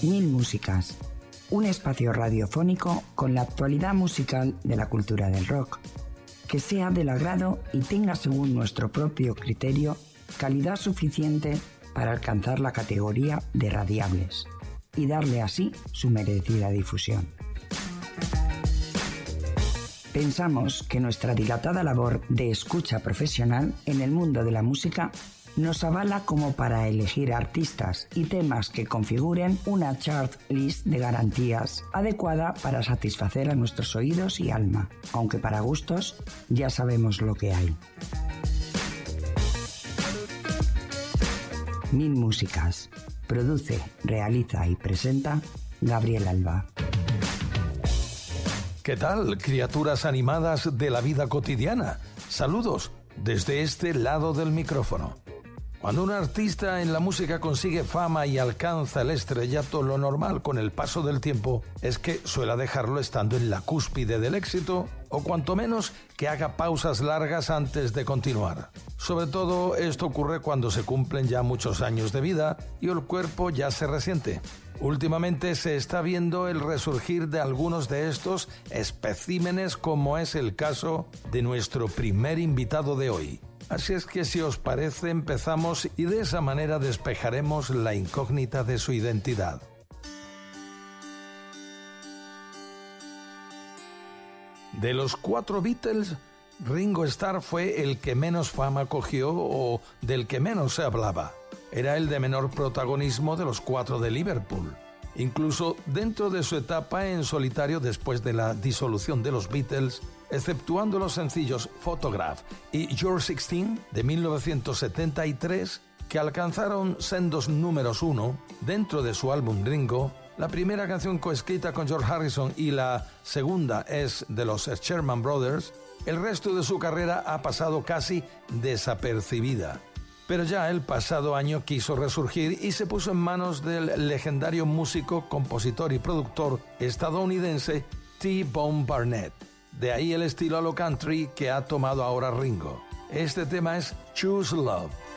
Mil Músicas, un espacio radiofónico con la actualidad musical de la cultura del rock, que sea del agrado y tenga, según nuestro propio criterio, calidad suficiente para alcanzar la categoría de radiables y darle así su merecida difusión. Pensamos que nuestra dilatada labor de escucha profesional en el mundo de la música nos avala como para elegir artistas y temas que configuren una chart list de garantías adecuada para satisfacer a nuestros oídos y alma, aunque para gustos ya sabemos lo que hay. Mil Músicas. Produce, realiza y presenta Gabriel Alba. ¿Qué tal, criaturas animadas de la vida cotidiana? Saludos desde este lado del micrófono. Cuando un artista en la música consigue fama y alcanza el estrellato, lo normal con el paso del tiempo es que suele dejarlo estando en la cúspide del éxito o cuanto menos que haga pausas largas antes de continuar. Sobre todo esto ocurre cuando se cumplen ya muchos años de vida y el cuerpo ya se resiente. Últimamente se está viendo el resurgir de algunos de estos especímenes, como es el caso de nuestro primer invitado de hoy. Así es que si os parece empezamos y de esa manera despejaremos la incógnita de su identidad. De los 4 Beatles, Ringo Starr fue el que menos fama cogió o del que menos se hablaba. Era el de menor protagonismo de los 4 de Liverpool. Incluso dentro de su etapa en solitario después de la disolución de los Beatles, exceptuando los sencillos Photograph y You're 16 de 1973, que alcanzaron sendos números 1 dentro de su álbum Ringo, la primera canción coescrita con George Harrison y la segunda es de los Sherman Brothers, el resto de su carrera ha pasado casi desapercibida. Pero ya el pasado año quiso resurgir y se puso en manos del legendario músico, compositor y productor estadounidense T-Bone Barnett. De ahí el estilo a lo country que ha tomado ahora Ringo. Este tema es Choose Love.